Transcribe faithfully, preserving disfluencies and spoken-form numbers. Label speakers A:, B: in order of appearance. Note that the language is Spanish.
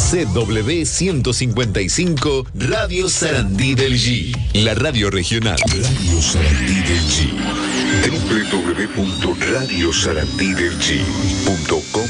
A: C W ciento cincuenta y cinco, Radio Sarandí del G. La radio regional. Radio Sarandí del G. w w w punto radio sarandí del g punto com